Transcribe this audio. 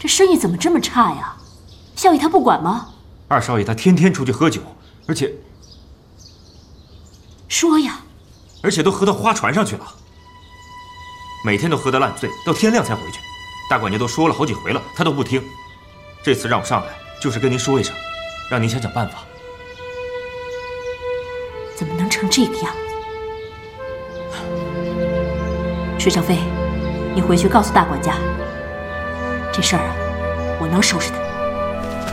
这生意怎么这么差呀？少爷他不管吗？ 二少爷他天天出去喝酒，而且说呀， 而且都喝到花船上去了，每天都喝得烂醉，到天亮才回去。大管家都说了好几回了，他都不听。这次让我上来，就是跟您说一声，让您想想办法。 怎么能成这个样？水小飞，你回去告诉大管家，这事儿啊，我能收拾他。